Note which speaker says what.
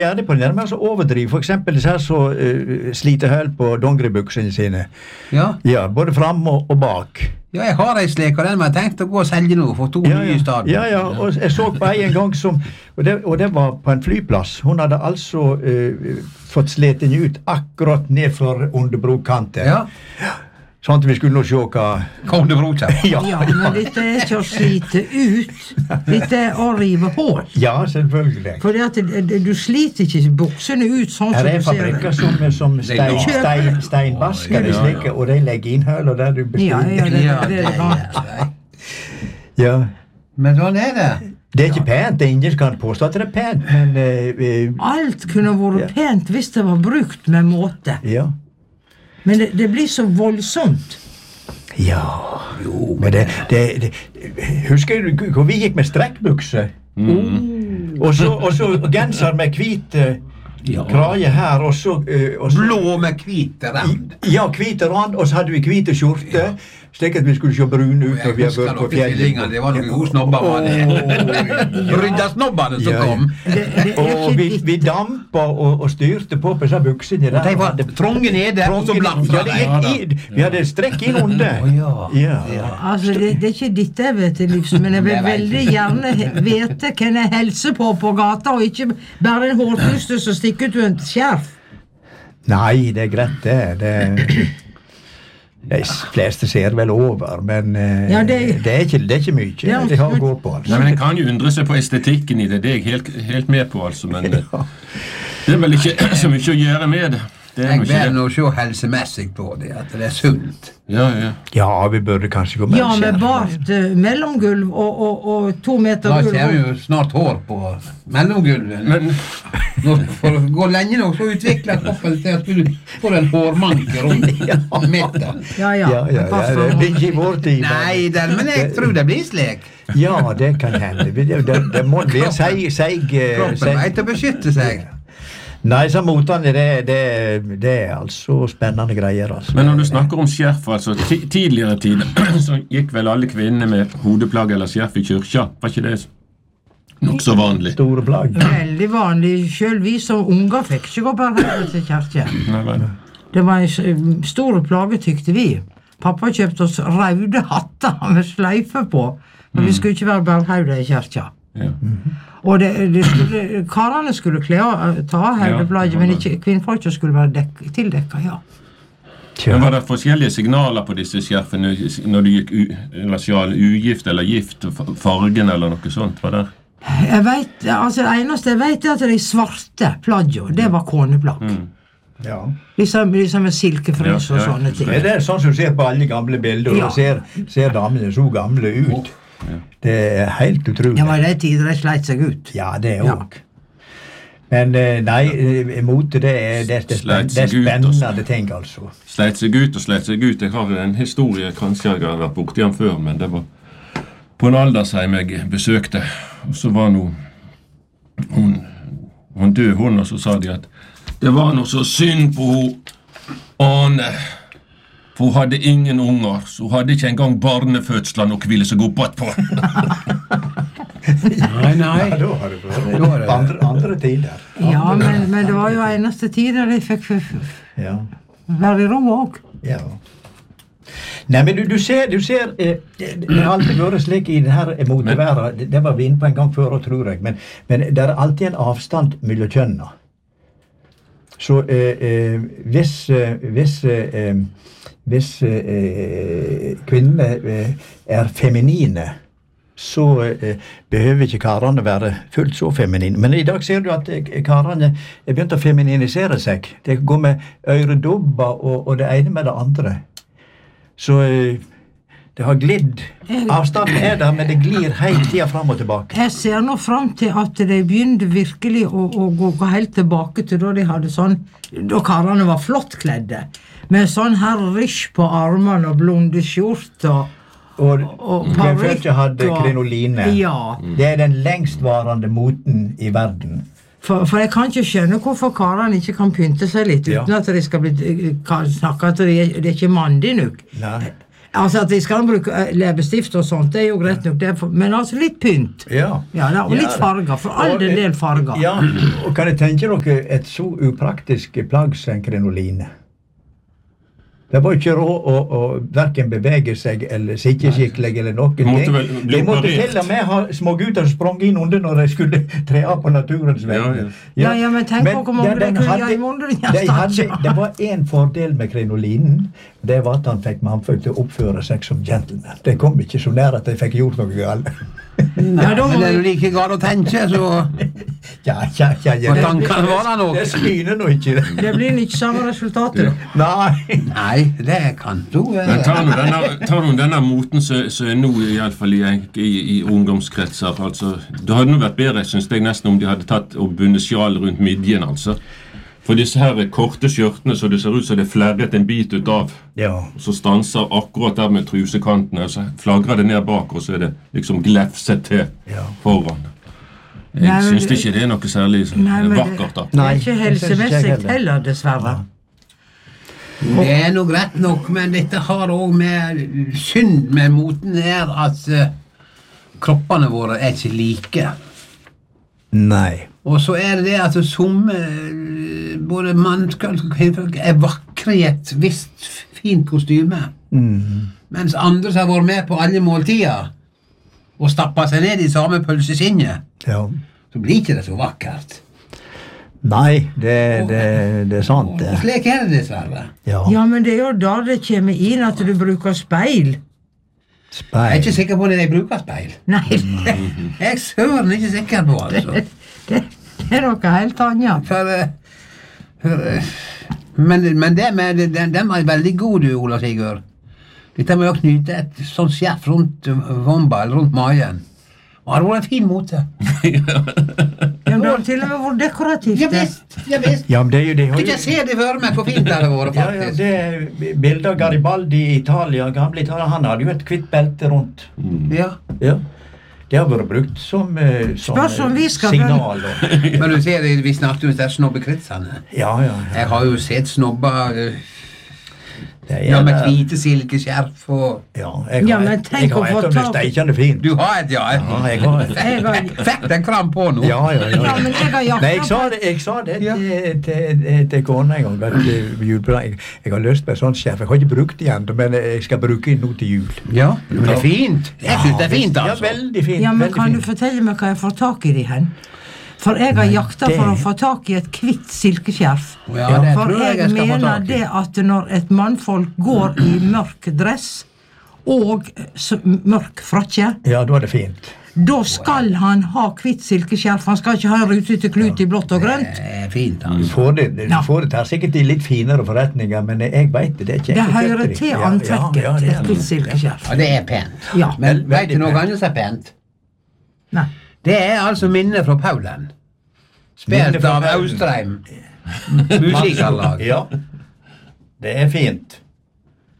Speaker 1: gjerne på den, men så overdriv. For eksempel disse her så sliter høl på dongeribuksene sine.
Speaker 2: Ja.
Speaker 1: Ja, både fram og bak.
Speaker 2: Ja, jeg har en slik, og den har jeg tenkt å gå og selge nå for 2 nye stader.
Speaker 1: Ja, og jeg så på en gang som, og det var på en flyplass. Hun hadde altså fått slet den ut akkurat ned for underbrokanten.
Speaker 2: Ja.
Speaker 1: Sånn at vi skulle nå se hva...
Speaker 2: Kom det brokjær?
Speaker 3: Ja, men dette ikke å slite ut. Dette å rive hål.
Speaker 1: Ja, selvfølgelig.
Speaker 3: Fordi at du sliter ikke buksene ut sånn som du ser det.
Speaker 1: Her er fabrikker som steinbasker og slike, og de legger inn høl, og der du bestiller.
Speaker 3: Ja, det er vant.
Speaker 1: Ja.
Speaker 2: Men sånn er det.
Speaker 1: Det er ikke pent, det er ingen som kan påstå at det er pent, men...
Speaker 3: Alt kunne vært pent hvis det var brukt med måte.
Speaker 1: Ja.
Speaker 3: Men det blir så voldsomt.
Speaker 1: Ja, men det husker du hvor vi gikk med strekkbukse? Og så genser med hvit kraje her, og så
Speaker 2: blå med hvit rand.
Speaker 1: Ja, hvit rand, og så hadde vi hvite skjorte, slik at vi skulle se brune ut når vi har vært på fjellet.
Speaker 2: Det var noen gode snobber, var det. Ryddasnobbene som kom.
Speaker 1: Og vi dampa og styrte på disse buksene der.
Speaker 2: De var tronge nede, og så blank fra deg.
Speaker 1: Vi hadde strekk inn under.
Speaker 3: Altså, det er ikke ditt jeg vet til livs, men jeg vil veldig gjerne vite hvem jeg helser på gata, og ikke bare en hårtuste som stikker ut en skjerf.
Speaker 1: Nei, det er greit det. De fleste ser vel over, men det er ikke mye. Det har å gå på, altså.
Speaker 4: Nei, men en kan jo undre seg på estetikken i det. Det er jeg helt med på, altså, men det er vel ikke så mye å gjøre med det.
Speaker 2: Jeg vil nå se helsemessig på det, at det er sunt.
Speaker 1: Ja, vi burde kanskje gå med.
Speaker 3: Ja, med bart mellomgulv og 2 meter gulv.
Speaker 2: Da ser vi jo snart hår på mellomgulvet. Men for å gå lenge nok, så utvikler kroppen til at du får en hårmanke rundt midten.
Speaker 3: Ja,
Speaker 1: det blir ikke i vår tid.
Speaker 2: Nei, men jeg tror det blir slik.
Speaker 1: Ja, det kan hende. Det må bli seig.
Speaker 2: Kroppen vet å beskytte seg.
Speaker 1: Nei, så motene, det er altså spennende greier, altså.
Speaker 4: Men når du snakker om skjerf, altså, tidligere tid, så gikk vel alle kvinnene med hodeplagg eller skjerf i kyrkja. Var ikke det nok så vanlig?
Speaker 1: Store plagg.
Speaker 3: Veldig vanlig. Selv vi som unger fikk ikke gå bare her til kyrkja. Det var en store plage, tykte vi. Pappa kjøpte oss røde hatter med sløyfe på, men vi skulle ikke være barhaude i kyrkja. Og karene skulle ta høydeplagget, men ikke kvinnfolket skulle være tildekket,
Speaker 4: Men var det forskjellige signaler på disse skjerfene når du gikk ugift eller gift, fargen eller noe sånt, var det?
Speaker 3: Jeg vet, altså det eneste jeg vet er at de svarte plagget, det var koneplagg. Liksom med silkefrys og sånne ting.
Speaker 1: Det er sånn som du ser på alle gamle bilder, og ser damene så gamle ut. Det er helt utrolig.
Speaker 3: Ja, men det tider de sleit seg ut.
Speaker 1: Ja, det er også. Men nei, mote det er spennende ting, altså.
Speaker 4: Sleit seg ut. Jeg har en historie, kanskje jeg har vært borti han før, men det var på en aldersheim jeg besøkte, og så var hun død, og så sa de at det var noe så synd på Ane. For hun hadde ingen unger, så hun hadde ikke engang barnefødsler nok ville seg opp på.
Speaker 2: Nei.
Speaker 1: Ja, da har det vært andre tider.
Speaker 3: Ja, men det var jo eneste tider de fikk være i rom også.
Speaker 1: Ja. Nei, men du ser, det har alltid vært slik i denne moteværet, det var vi inne på en gang før, tror jeg, men det er alltid en avstand mellom kjønna. Så hvis kvinnene er feminine, så behøver ikke karene være fullt så feminine. Men i dag ser du at karene er begynt å femininisere seg. Det går med øredobber og det ene med det andre. Så det har glidd. Avstanden er der, men det glir hele tiden fram og tilbake.
Speaker 3: Jeg ser nå frem til at de begynte virkelig å gå helt tilbake til da de hadde sånn, da karene var flottkledde, med sånn her rysj på armene og blonde skjort og
Speaker 1: kvinnfolket hadde krinoline.
Speaker 3: Ja.
Speaker 1: Det er den lengstvarende moten i verden.
Speaker 3: For jeg kan ikke skjønne hvorfor karene ikke kan pynte seg litt uten at de skal bli snakket at det er ikke mandig nok.
Speaker 1: Nei.
Speaker 3: Altså at de skal bruke leppestift og sånt, det er jo greit nok, men altså litt pynt.
Speaker 1: Ja.
Speaker 3: Og litt farger, for all del farger.
Speaker 1: Ja, og kan jeg tenke dere et så upraktisk plagg som en krinoline? Det var ikke råd å hverken bevege seg eller sitte skikkelig eller noen ting. De måtte til og med ha smågutter som sprang inn under når de skulle tre av på naturens vei.
Speaker 3: Ja, men tenk på hvor mange de kunne gjøre i munnen.
Speaker 1: Det var en fordel med krinolinen, det var at han fikk mannfolk til å oppføre seg som gentleman. Det kom ikke så nær at de fikk gjort noe galt.
Speaker 2: Men det er jo like galt å tenke, så...
Speaker 1: Ja.
Speaker 2: Tankene var det nok.
Speaker 1: Det skyner nå ikke.
Speaker 3: Det blir ikke samme resultater.
Speaker 1: Nei,
Speaker 2: det kan du.
Speaker 4: Men tar du denne moten som er nå i alle fall i ungdomskretser, altså, det hadde nå vært bedre, synes jeg, nesten om de hadde tatt og bundet sjal rundt midjen, altså. For disse her korte skjørtene, så det ser ut som det flerret en bit ut av, så stanser akkurat der med trusekantene, og så flagrer det ned bak, og så er det liksom glefset til foran. Jeg synes ikke det er noe særlig vakkert da.
Speaker 3: Det er ikke helsemessig heller, dessverre.
Speaker 2: Det er noe greit nok, men dette har også med synd med moten er at kroppene våre er ikke like.
Speaker 1: Nei.
Speaker 2: Og så er det at som både mannskap og kvinnfolk er vakre i et visst fint kostyme. Mens andre som har vært med på alle måltider og stappet seg ned i samme pølsesinje, så blir ikke det så vakkert.
Speaker 1: Nei, det er sant det.
Speaker 2: Og slik er det dessverre.
Speaker 3: Ja, men det er jo da det kommer inn at du bruker speil.
Speaker 2: Jeg er ikke sikker på det jeg bruker speil.
Speaker 3: Nei.
Speaker 2: Jeg er søren ikke sikker på, altså.
Speaker 3: Det er noe helt annet.
Speaker 2: Men den var veldig god, du, Ola Sigurd. Dette med å knyte et sånt skjerf rundt vomba, eller rundt magen. Og det var en fin mote.
Speaker 3: Ja, men det var til og med vært dekorativt.
Speaker 2: Ja, visst.
Speaker 1: Ja, men det er jo det.
Speaker 2: Ikke se det for meg hvor fint det hadde vært, faktisk.
Speaker 1: Det er bildet av Garibaldi i Italia, gamle Italia, han hadde jo et kvitt belte rundt.
Speaker 2: Ja.
Speaker 1: Det har vært brukt som signal.
Speaker 2: Men du ser, vi snakket om disse snobbekritsene.
Speaker 1: Ja.
Speaker 2: Jeg har jo sett snobber med hvite silkeskjerf og...
Speaker 3: men tenk å få tak...
Speaker 1: Steikende fint.
Speaker 2: Du har et,
Speaker 1: jeg har et.
Speaker 2: Fikk den kram på nå.
Speaker 3: Ja, men jeg
Speaker 1: sa det til kona en gang, jeg har lyst på et sånt skjerf. Jeg har ikke brukt det igjen, men jeg skal bruke det nå til jul.
Speaker 2: Ja, men det er fint. Jeg synes det er fint, altså.
Speaker 1: Ja, veldig fint.
Speaker 3: Ja, men kan du fortelle meg hva jeg får tak i de hen? For jeg har jaktet for å få tak i et kvitt silkeskjerf. For jeg mener det at når et mannfolk går i mørk dress og mørk frakke,
Speaker 1: da er det fint.
Speaker 3: Da skal han ha kvitt silkeskjerf. Han skal ikke ha en rutete klut i blått og grønt.
Speaker 2: Det er fint, altså.
Speaker 1: Du får det her sikkert i litt finere forretninger, men jeg vet det er ikke...
Speaker 3: Det hører til antrekket, et kvitt silkeskjerf.
Speaker 2: Ja, det er pent. Men vet du noe annet som er pent?
Speaker 3: Nei.
Speaker 2: Det er altså minnet fra Paulen. Spilt av Austrheim. Musikallag.
Speaker 1: Ja, det er fint.